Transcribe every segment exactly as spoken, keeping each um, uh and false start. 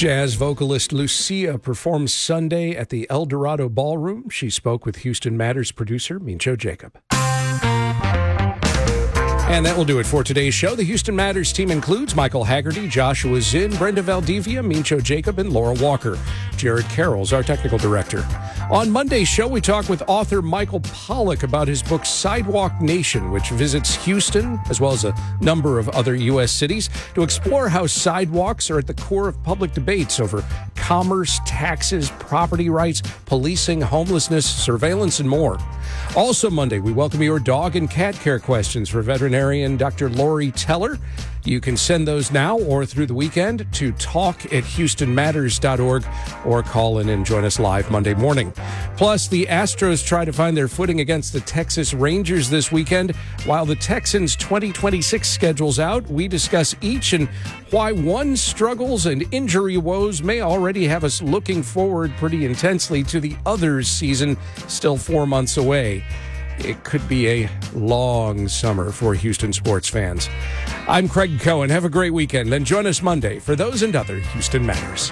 Jazz vocalist Lucia performed Sunday at the El Dorado Ballroom. She spoke with Houston Matters producer Mincho Jacob. And that will do it for today's show. The Houston Matters team includes Michael Haggerty, Joshua Zinn, Brenda Valdivia, Mincho Jacob, and Laura Walker. Jared Carroll's our technical director. On Monday's show, we talk with author Michael Pollack about his book Sidewalk Nation, which visits Houston, as well as a number of other U S cities, to explore how sidewalks are at the core of public debates over commerce, taxes, property rights, policing, homelessness, surveillance, and more. Also Monday, we welcome your dog and cat care questions for veterinarian Doctor Lori Teller. You can send those now or through the weekend to talk at houston matters dot org or call in and join us live Monday morning. Plus, the Astros try to find their footing against the Texas Rangers this weekend. While the Texans' twenty twenty-six schedule's out, we discuss each and why one struggles and injury woes may already have us looking forward pretty intensely to the other's season, still four months away. It could be a long summer for Houston sports fans. I'm Craig Cohen. Have a great weekend. Then join us Monday for those and other Houston Matters.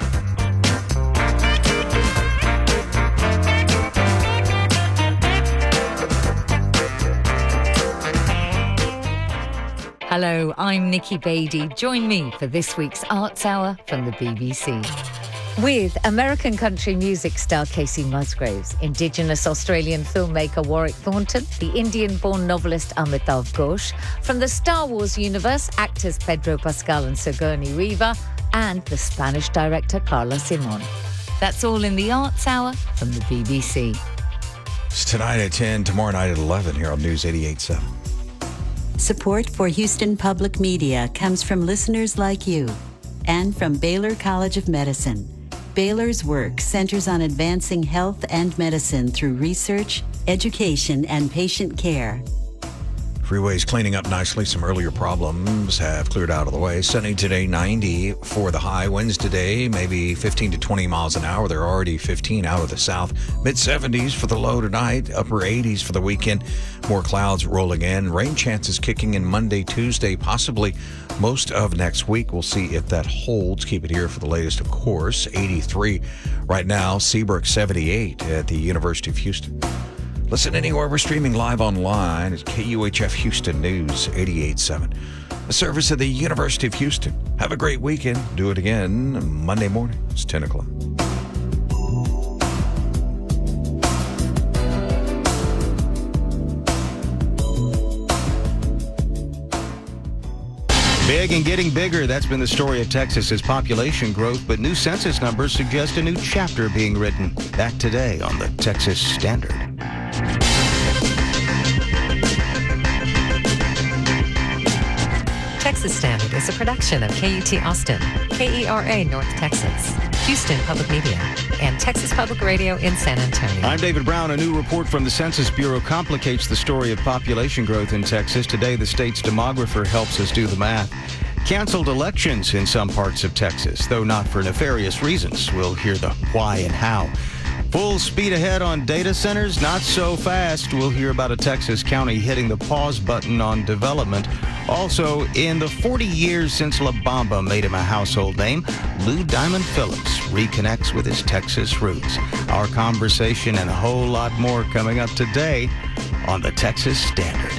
Hello, I'm Nikki Beatty. Join me for this week's Arts Hour from the B B C. With American country music star Casey Musgraves, Indigenous Australian filmmaker Warwick Thornton, the Indian-born novelist Amitav Ghosh, from the Star Wars universe, actors Pedro Pascal and Sigourney Weaver, and the Spanish director Carla Simon. That's all in the Arts Hour from the B B C. It's tonight at ten, tomorrow night at eleven here on News eighty-eight point seven. Support for Houston Public Media comes from listeners like you and from Baylor College of Medicine. Baylor's work centers on advancing health and medicine through research, education, and patient care. Freeways cleaning up nicely. Some earlier problems have cleared out of the way. Sunny today, ninety for the high. Winds today, maybe fifteen to twenty miles an hour. They're already fifteen out of the south. mid seventies for the low tonight. Upper eighties for the weekend. More clouds rolling in. Rain chances kicking in Monday, Tuesday, possibly most of next week. We'll see if that holds. Keep it here for the latest, of course. eighty-three right now. Seabrook, seventy-eight at the University of Houston. Listen anywhere. We're streaming live online at K U H F Houston News eighty-eight point seven. A service of the University of Houston. Have a great weekend. Do it again Monday morning. It's ten o'clock. Big and getting bigger. That's been the story of Texas's population growth, but new census numbers suggest a new chapter being written. Back today on the Texas Standard. Texas Standard is a production of K U T Austin, K E R A North Texas, Houston Public Media, and Texas Public Radio in San Antonio. I'm David Brown. A new report from the Census Bureau complicates the story of population growth in Texas. Today, the state's demographer helps us do the math. Canceled elections in some parts of Texas, though not for nefarious reasons. We'll hear the why and how. Full speed ahead on data centers, not so fast. We'll hear about a Texas county hitting the pause button on development. Also, in the forty years since La Bamba made him a household name, Lou Diamond Phillips reconnects with his Texas roots. Our conversation and a whole lot more coming up today on the Texas Standard.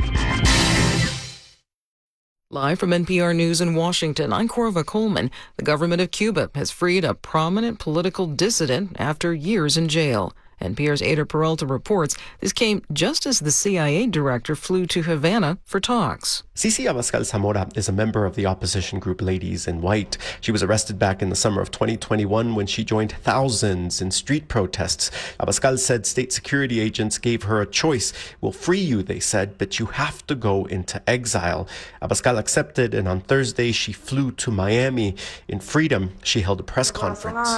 Live from N P R News in Washington, I'm Corva Coleman. The government of Cuba has freed a prominent political dissident after years in jail. N P R's Ada Peralta reports this came just as the C I A director flew to Havana for talks. Cici Abascal Zamora is a member of the opposition group Ladies in White. She was arrested back in the summer of twenty twenty-one when she joined thousands in street protests. Abascal said state security agents gave her a choice. We'll free you, they said, but you have to go into exile. Abascal accepted, and on Thursday she flew to Miami. In freedom, she held a press conference.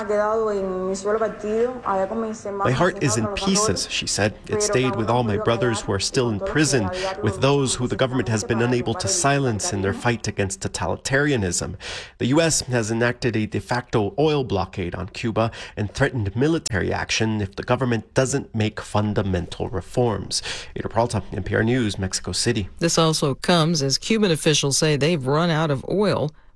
My heart is in pieces, she said. It stayed with all my brothers who are still in prison, with those who the government has been unable to silence in their fight against totalitarianism. The U S has enacted a de facto oil blockade on Cuba and threatened military action if the government doesn't make fundamental reforms. Ada Peralta, N P R News, Mexico City. This also comes as Cuban officials say they've run out of oil.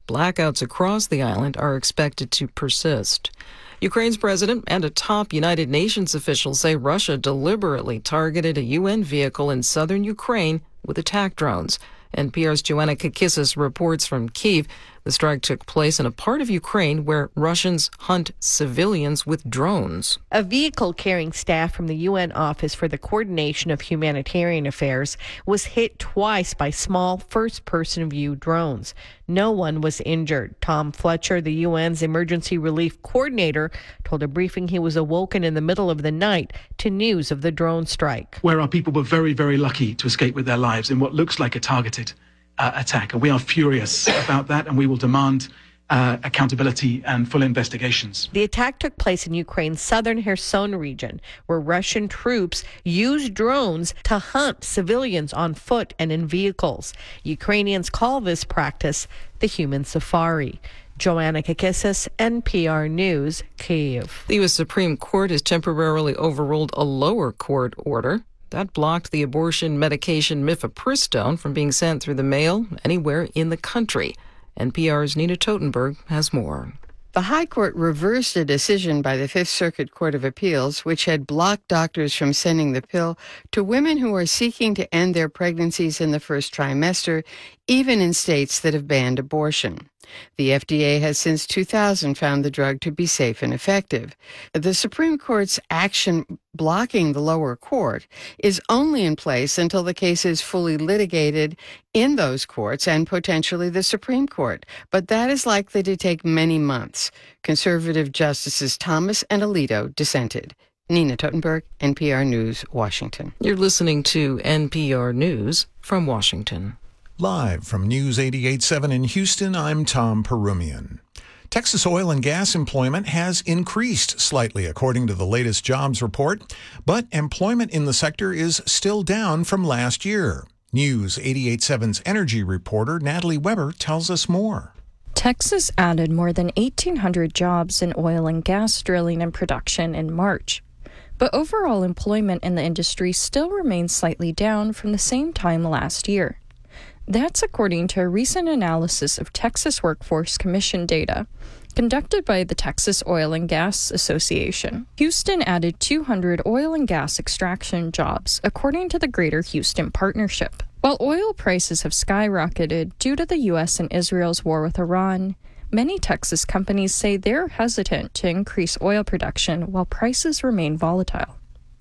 Blackouts across the island are expected to persist. Ukraine's president and a top United Nations official say Russia deliberately targeted a U N vehicle in southern Ukraine with attack drones. N P R's Joanna Kakissis reports from Kyiv. The strike took place in a part of Ukraine where Russians hunt civilians with drones. A vehicle carrying staff from the U N Office for the Coordination of Humanitarian Affairs was hit twice by small first-person view drones. No one was injured. Tom Fletcher, the U N's emergency relief coordinator, told a briefing he was awoken in the middle of the night to news of the drone strike. Where our people were very, very lucky to escape with their lives in what looks like a targeted Uh, attack. And we are furious about that, and we will demand uh, accountability and full investigations. The attack took place in Ukraine's southern Kherson region, where Russian troops used drones to hunt civilians on foot and in vehicles. Ukrainians call this practice the human safari. Joanna Kakissis, N P R News, Kyiv. The U S Supreme Court has temporarily overruled a lower court order that blocked the abortion medication mifepristone from being sent through the mail anywhere in the country. N P R's Nina Totenberg has more. The High Court reversed a decision by the Fifth Circuit Court of Appeals, which had blocked doctors from sending the pill to women who are seeking to end their pregnancies in the first trimester, even in states that have banned abortion. The F D A has since two thousand found the drug to be safe and effective. The Supreme Court's action blocking the lower court is only in place until the case is fully litigated in those courts and potentially the Supreme Court. But that is likely to take many months. Conservative Justices Thomas and Alito dissented. Nina Totenberg, N P R News, Washington. You're listening to N P R News from Washington. Live from News eighty-eight point seven in Houston, I'm Tom Perumian. Texas oil and gas employment has increased slightly, according to the latest jobs report, but employment in the sector is still down from last year. News eighty-eight point seven's energy reporter Natalie Weber tells us more. Texas added more than eighteen hundred jobs in oil and gas drilling and production in March. But overall employment in the industry still remains slightly down from the same time last year. That's according to a recent analysis of Texas Workforce Commission data conducted by the Texas Oil and Gas Association. Houston added two hundred oil and gas extraction jobs, according to the Greater Houston Partnership. While oil prices have skyrocketed due to the U S and Israel's war with Iran, many Texas companies say they're hesitant to increase oil production while prices remain volatile.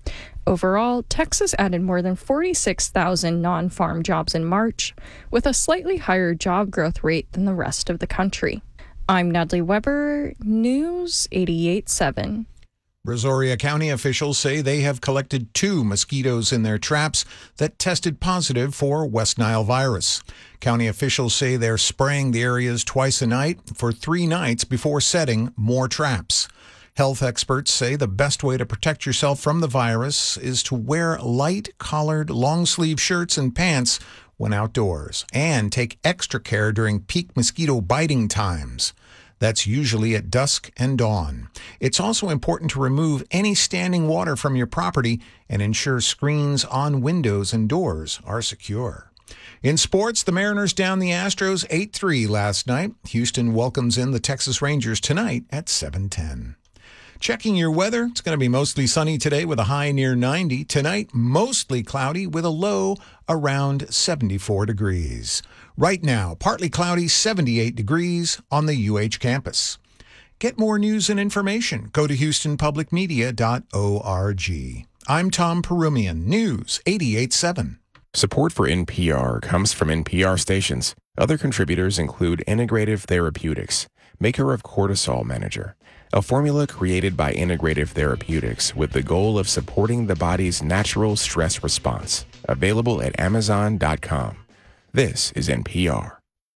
Overall, Texas added more than forty-six thousand non-farm jobs in March, with a slightly higher job growth rate than the rest of the country. I'm Natalie Weber, News eighty-eight point seven. Brazoria County officials say they have collected two mosquitoes in their traps that tested positive for West Nile virus. County officials say they're spraying the areas twice a night for three nights before setting more traps. Health experts say the best way to protect yourself from the virus is to wear light-collared, long-sleeve shirts and pants when outdoors, and take extra care during peak mosquito biting times. That's usually at dusk and dawn. It's also important to remove any standing water from your property and ensure screens on windows and doors are secure. In sports, the Mariners downed the Astros eight three last night. Houston welcomes in the Texas Rangers tonight at seven ten. Checking your weather, it's going to be mostly sunny today with a high near ninety. Tonight, mostly cloudy with a low around seventy-four degrees. Right now, partly cloudy, seventy-eight degrees on the U H campus. Get more news and information. Go to houston public media dot org. I'm Tom Perumian, News eighty-eight point seven. Support for N P R comes from N P R stations. Other contributors include Integrative Therapeutics, maker of Cortisol Manager, a formula created by Integrative Therapeutics with the goal of supporting the body's natural stress response. Available at amazon dot com. This is N P R.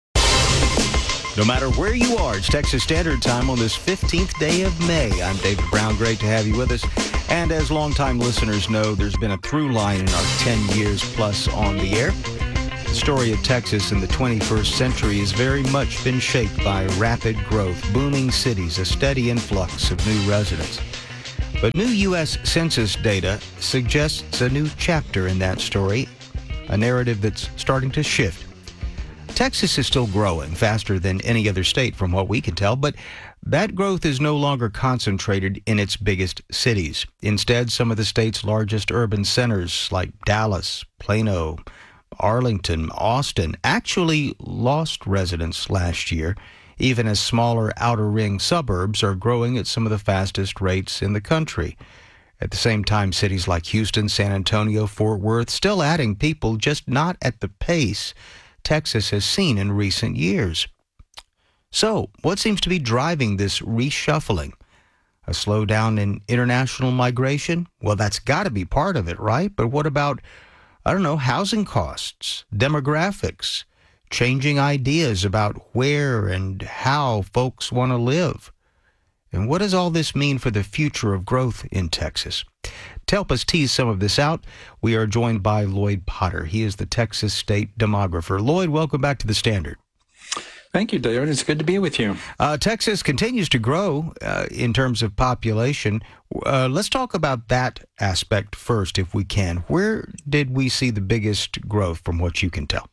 No matter where you are, it's Texas Standard Time on this fifteenth day of May. I'm David Brown. Great to have you with us. And as longtime listeners know, there's been a through line in our ten years plus on the air. The story of Texas in the twenty-first century has very much been shaped by rapid growth, booming cities, a steady influx of new residents. But new U S Census data suggests a new chapter in that story, a narrative that's starting to shift. Texas is still growing faster than any other state from what we can tell, but that growth is no longer concentrated in its biggest cities. Instead, some of the state's largest urban centers like Dallas, Plano, Arlington, Austin actually lost residents last year, even as smaller outer ring suburbs are growing at some of the fastest rates in the country. At the same time, cities like Houston, San Antonio, Fort Worth still adding people, just not at the pace Texas has seen in recent years. So, what seems to be driving this reshuffling? A slowdown in international migration? Well, that's got to be part of it, right? But what about, I don't know, housing costs, demographics, changing ideas about where and how folks want to live? And what does all this mean for the future of growth in Texas? To help us tease some of this out, we are joined by Lloyd Potter. He is the Texas State Demographer. Lloyd, welcome back to The Standard. Thank you, David. It's good to be with you. Uh, Texas continues to grow uh, in terms of population. Uh, let's talk about that aspect first, if we can. Where did we see the biggest growth from what you can tell?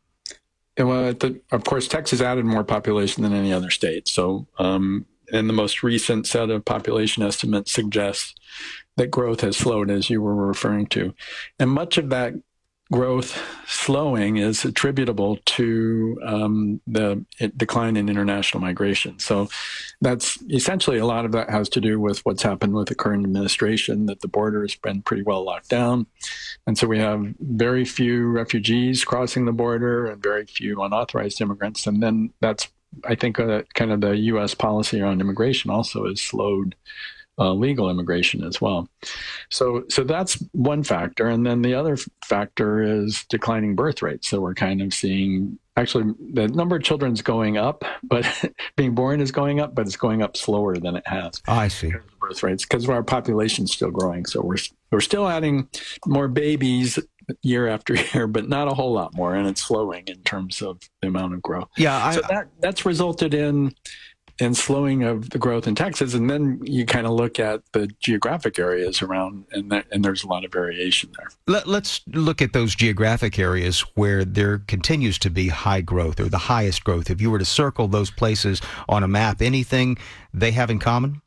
Well, the, of course, Texas added more population than any other state. So, um, and the most recent set of population estimates suggests that growth has slowed, as you were referring to. And much of that growth slowing is attributable to um, the decline in international migration. So that's essentially, a lot of that has to do with what's happened with the current administration, that the border has been pretty well locked down. And so we have very few refugees crossing the border and very few unauthorized immigrants. And then that's, I think, uh, kind of the U S policy around immigration also has slowed Uh, legal immigration as well. So so that's one factor. And then the other factor is declining birth rates. So we're kind of seeing, actually, the number of children is going up, but being born is going up, but it's going up slower than it has. Oh, I see. Birth rates, because our population is still growing. So we're, we're still adding more babies year after year, but not a whole lot more. And it's slowing in terms of the amount of growth. Yeah. I, so that that's resulted in and slowing of the growth in Texas. And then you kind of look at the geographic areas around, and that, and there's a lot of variation there. Let, let's look at those geographic areas where there continues to be high growth, or the highest growth. If you were to circle those places on a map, anything they have in common?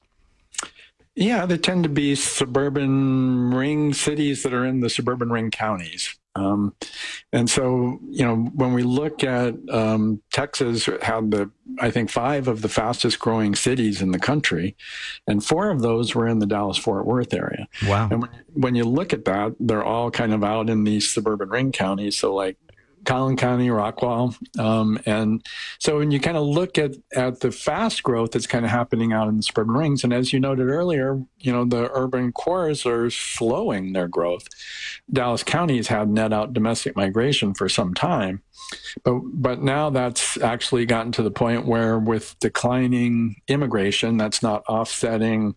Yeah, they tend to be suburban ring cities that are in the suburban ring counties. Um, and so, you know, when we look at um, Texas, had the, I think, five of the fastest growing cities in the country, and four of those were in the Dallas-Fort Worth area. Wow. And when, when you look at that, they're all kind of out in these suburban ring counties. So like Collin County, Rockwall. Um, and so when you kind of look at, at the fast growth that's kind of happening out in the suburban rings, and as you noted earlier, you know, the urban cores are slowing their growth. Dallas County has had net out domestic migration for some time, but, but now that's actually gotten to the point where with declining immigration, that's not offsetting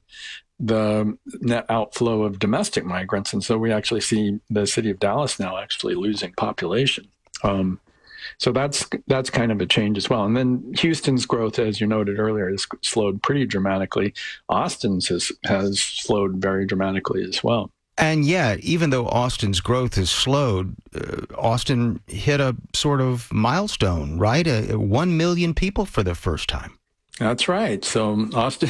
the net outflow of domestic migrants. And so we actually see the city of Dallas now actually losing population. Um, so that's that's kind of a change as well. And then Houston's growth, as you noted earlier, has slowed pretty dramatically. Austin's has, has slowed very dramatically as well. And yet, even though Austin's growth has slowed, uh, Austin hit a sort of milestone, right? Uh, one million people for the first time. That's right. So Austin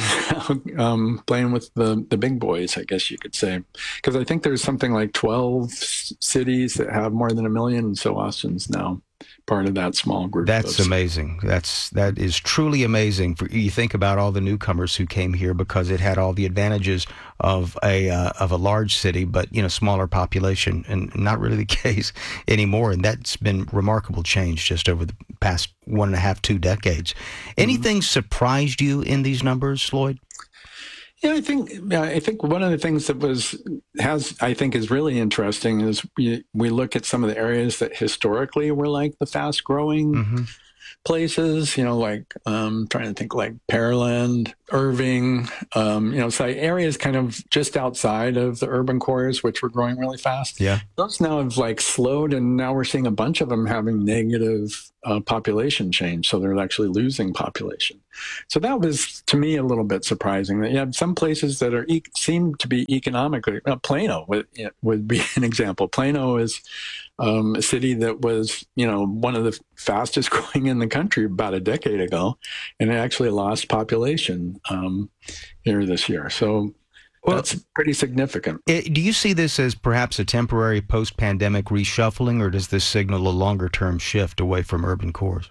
um, playing with the, the big boys, I guess you could say, because I think there's something like twelve cities that have more than a million. And so Austin's now part of that small group. That's amazing. That's that is truly amazing. For you think about all the newcomers who came here because it had all the advantages of a uh, of a large city, but you know, smaller population, and not really the case anymore. And that's been remarkable change just over the past one and a half, two decades. Anything mm-hmm. surprised you in these numbers, Lloyd? Yeah, I think uh, I think one of the things that was has I think is really interesting is we we look at some of the areas that historically were like the fast growing mm-hmm. places. You know, like um, trying to think like Pearland, Irving. Um, you know, so areas kind of just outside of the urban cores, which were growing really fast. Yeah, those now have like slowed, and now we're seeing a bunch of them having negative uh, population change. So they're actually losing population. So that was, to me, a little bit surprising that you have some places that are e- seem to be economically. Uh, Plano would, would be an example. Plano is um, a city that was, you know, one of the fastest growing in the country about a decade ago, and it actually lost population um, here this year. So well, that's pretty significant. It, do you see this as perhaps a temporary post-pandemic reshuffling, or does this signal a longer-term shift away from urban cores?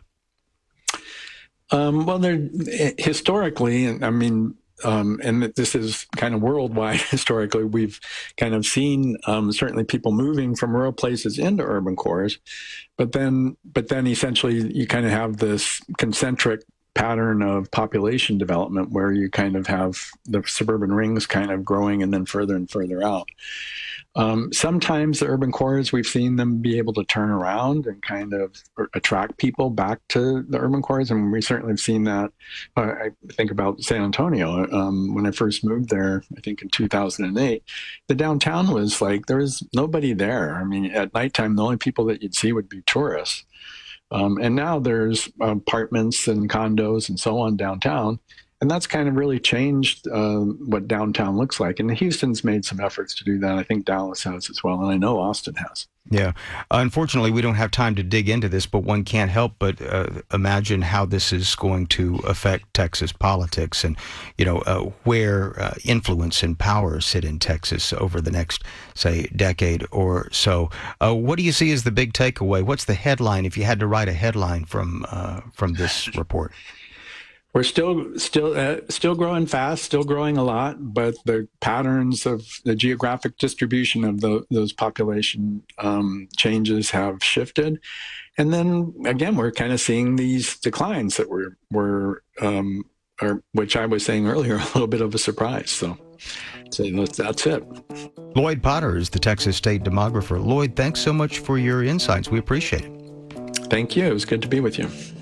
Um, well, they're historically, I mean, um, and this is kind of worldwide historically, we've kind of seen um, certainly people moving from rural places into urban cores, but then, but then essentially you kind of have this concentric pattern of population development where you kind of have the suburban rings kind of growing and then further and further out. Um, sometimes the urban cores, we've seen them be able to turn around and kind of attract people back to the urban cores. And we certainly have seen that. Uh, I think about San Antonio. Um, when I first moved there, I think in two thousand eight, the downtown was like, there was nobody there. I mean, at nighttime, the only people that you'd see would be tourists. Um, and now there's apartments and condos and so on downtown. And that's kind of really changed uh, what downtown looks like. And Houston's made some efforts to do that. I think Dallas has as well. And I know Austin has. Yeah. Unfortunately, we don't have time to dig into this, but one can't help but uh, imagine how this is going to affect Texas politics and, you know, uh, where uh, influence and power sit in Texas over the next, say, decade or so. Uh, what do you see as the big takeaway? What's the headline, if you had to write a headline from uh, from this report? We're still still uh, still growing fast, still growing a lot, but the patterns of the geographic distribution of the, those population um, changes have shifted, and then again we're kind of seeing these declines that were were um, or which I was saying earlier, a little bit of a surprise. So, so that's it. Lloyd Potter is the Texas State demographer. Lloyd, thanks so much for your insights. We appreciate it. Thank you. It was good to be with you.